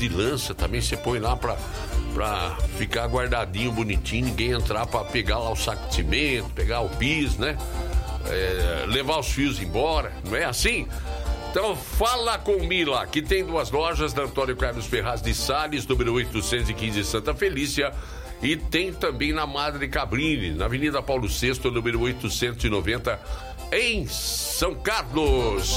de lança também, você põe lá pra ficar guardadinho, bonitinho, ninguém entrar pra pegar lá o saco de cimento, pegar o piso, né? Levar os fios embora, não é assim? Então fala com o Mila, que tem 2 lojas da Antônio Carlos Ferraz de Sales, número 815 Santa Felícia, e tem também na Madre Cabrini, na Avenida Paulo VI, número 890, em São Carlos.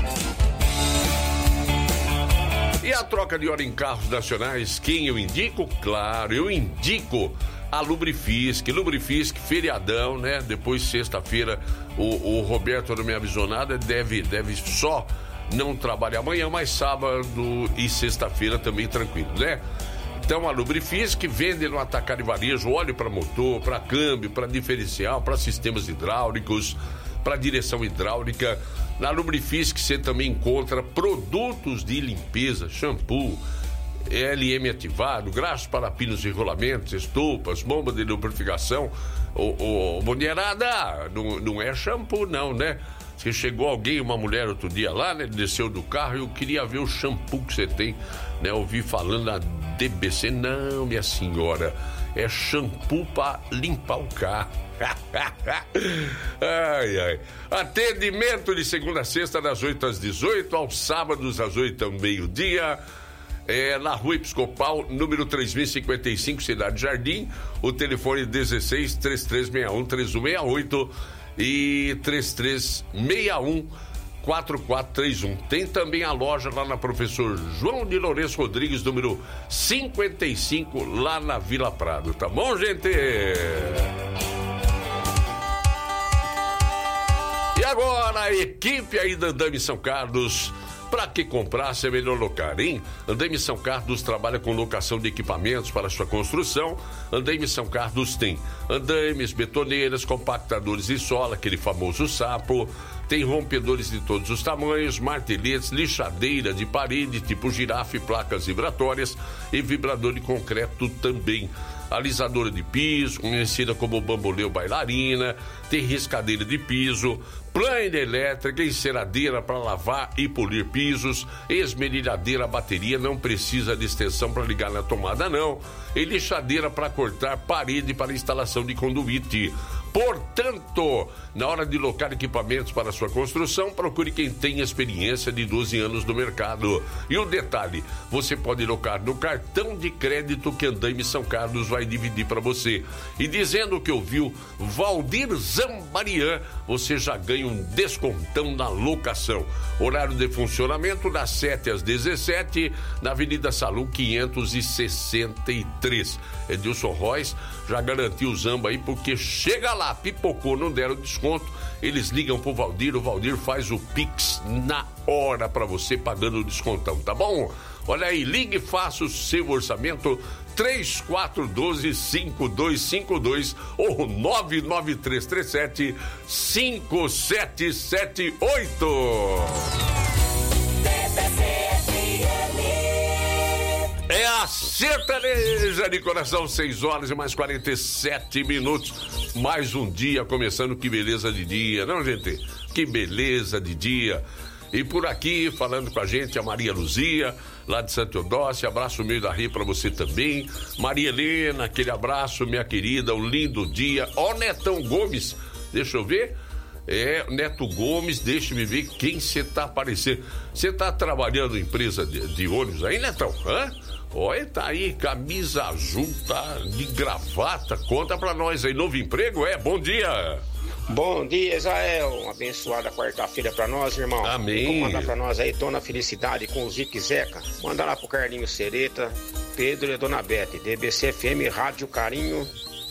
E a troca de óleo em carros nacionais, quem eu indico? Claro, eu indico a Lubrifisk, feriadão, né? Depois, sexta-feira, o Roberto não me avisou nada, deve só não trabalhar amanhã, mas sábado e sexta-feira também tranquilo, né? Então a Lubrifisk vende no atacado e varejo óleo para motor, para câmbio, para diferencial, para sistemas hidráulicos, para direção hidráulica. Na Lubrifisk você também encontra produtos de limpeza, shampoo, LM ativado, graxos para pinos e rolamentos, estopas, bomba de lubrificação. Bonheirada, não é shampoo não, né? Se chegou alguém, uma mulher outro dia lá, né? Desceu do carro e eu queria ver o shampoo que você tem, né? Ouvi falando na DBC, não, minha senhora, é shampoo para limpar o carro. Ai. Atendimento de segunda a sexta, das 8 às 18, aos sábados, das 8 ao meio-dia. Na Rua Episcopal, número 3055, Cidade Jardim. O telefone 16 3361 3168 e 3361 4431. Tem também a loja lá na Professor João de Lourenço Rodrigues, número 55, lá na Vila Prado. Tá bom, gente? E agora a equipe aí da Andame São Carlos. Para que comprar, se é melhor locar, hein? Andame São Carlos trabalha com locação de equipamentos para sua construção. Andame São Carlos tem andames, betoneiras, compactadores de sola, aquele famoso sapo. Tem rompedores de todos os tamanhos, marteletes, lixadeira de parede, tipo girafa, placas vibratórias e vibrador de concreto também. Alisadora de piso, conhecida como bambolê ou bailarina, tem riscadeira de piso, plana elétrica, enceradeira para lavar e polir pisos, esmerilhadeira, bateria, não precisa de extensão para ligar na tomada não, e lixadeira para cortar parede para instalação de conduíte. Portanto, na hora de locar equipamentos para sua construção, procure quem tem experiência de 12 anos no mercado. E o detalhe, você pode locar no cartão de crédito que Andame São Carlos vai dividir para você. E dizendo que ouviu Valdir Zambarian, você já ganha um descontão na locação. Horário de funcionamento das 7 às 17, na Avenida Salum 563. Edilson Royce já garantiu o Zamba aí, porque chega lá, pipocou, não deram desconto, eles ligam pro Valdir, o Valdir faz o Pix na hora pra você, pagando o descontão, tá bom? Olha aí, ligue e faça o seu orçamento, 3412-5252 ou 99337-5778. É a sertaneja de coração, 6 horas e mais 47 minutos. Mais um dia começando, que beleza de dia, não, gente? Que beleza de dia. E por aqui, falando com a gente, a Maria Luzia, lá de Santa Eudócia. Abraço meio da Rio pra você também. Maria Helena, aquele abraço, minha querida, um lindo dia. Ó, Netão Gomes, deixa eu ver. Neto Gomes, deixa-me ver quem você tá aparecendo. Você tá trabalhando em empresa de ônibus aí, Netão? Hã? Olha, tá aí, camisa azul, tá de gravata. Conta pra nós aí, novo emprego? Bom dia. Bom dia, Israel. Uma abençoada quarta-feira pra nós, irmão. Amém. Vamos mandar pra nós aí, Dona Felicidade com o Zique Zeca. Manda lá pro Carlinhos Sereta, Pedro e Dona Bete. DBC FM, Rádio Carinho.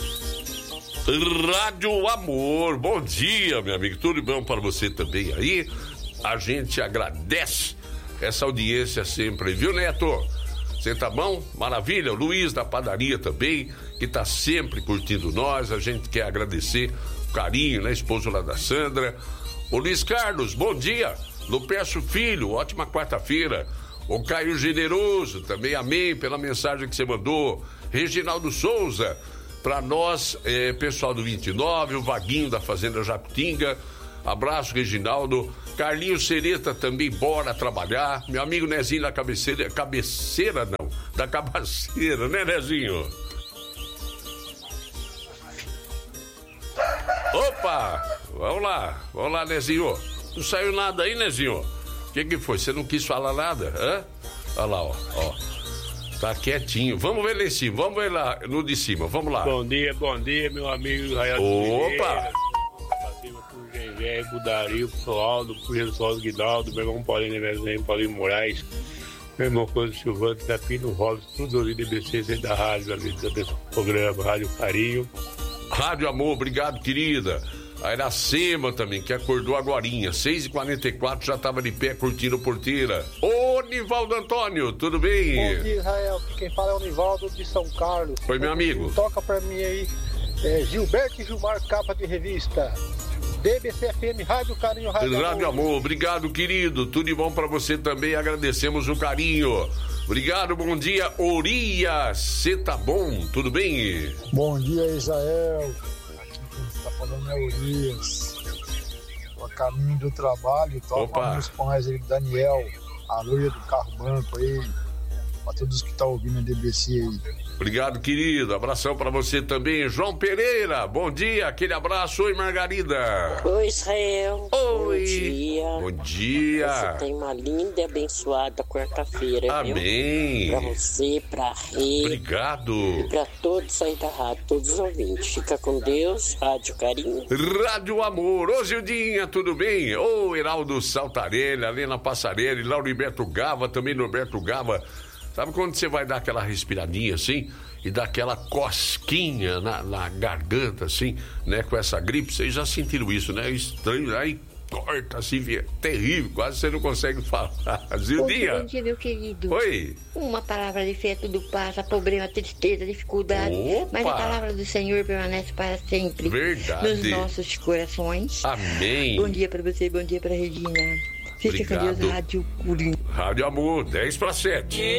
Rádio Amor. Bom dia, meu amigo. Tudo bom para você também aí? A gente agradece essa audiência sempre, viu, Neto? Você tá bom? Maravilha. O Luiz da padaria também, que tá sempre curtindo nós. A gente quer agradecer o carinho, né? Esposo lá da Sandra. O Luiz Carlos, bom dia. Lupercio Filho, ótima quarta-feira. O Caio Generoso, também amém pela mensagem que você mandou. Reginaldo Souza, pra nós, pessoal do 29, o Vaguinho da Fazenda Jacutinga. Abraço, Reginaldo. Carlinhos Sereta também, bora trabalhar. Meu amigo Nezinho da cabeceira não, da cabaceira, né, Nezinho? Opa, vamos lá, Nezinho. Não saiu nada aí, Nezinho? O que foi? Você não quis falar nada? Hã? Olha lá, ó. Tá quietinho. Vamos ver lá em cima, vamos ver lá no de cima, vamos lá. Bom dia, meu amigo Israel. Opa! Por Gengé, Budario, pro Aldo, pro Jesus Guidaldo, meu irmão Paulinho Nevezinho, Paulinho Moraes, meu irmão Coisa Silvano, da Pino Robson, tudo ali, DBC, sei da rádio, ali, do programa, Rádio Carinho. Rádio Amor, obrigado, querida. A Iracema também, que acordou agorinha, 6h44, já estava de pé curtindo Porteira. Ô, Nivaldo Antônio, tudo bem? Bom dia, Israel. Quem fala é o Nivaldo de São Carlos. Oi, meu amigo. Toca pra mim aí, Gilberto e Gilmar, capa de revista. DBC-FM, Rádio Carinho, Rádio Amor, obrigado, querido. Tudo de bom pra você também, agradecemos o carinho. Obrigado, bom dia, Orias. Você tá bom? Tudo bem? Bom dia, Israel. Tá falando é Urias. A caminho do trabalho, toca os pães aí, Daniel, a loira do carro branco aí, pra todos que estão ouvindo a DBC aí. Obrigado, querido. Abração pra você também. João Pereira, bom dia, aquele abraço. Oi, Margarida. Oi, Israel. Oi. Bom dia. Bom dia. Você tem uma linda e abençoada quarta-feira, amém. Viu? Pra você, pra Rê. Obrigado. E pra todos aí da rádio, todos os ouvintes. Fica com Deus, Rádio Carinho. Rádio Amor. Ô, Gildinha, tudo bem? Ô, Heraldo Saltarelli, Helena Passarelli, Lauriberto Gava, também Norberto Gava. Sabe quando você vai dar aquela respiradinha assim e dá aquela cosquinha na garganta assim, né? Com essa gripe, vocês já sentiram isso, né? Estranho, aí corta assim, é terrível, quase você não consegue falar. Zildinha. Bom dia, meu querido. Oi. Uma palavra de fé, tudo passa, problema, tristeza, dificuldade. Opa. Mas a palavra do Senhor permanece para sempre. Verdade. Nos nossos corações. Amém. Bom dia para você, bom dia para Regina. Fique com Deus, Rádio Curim. Rádio Amor, 6:50.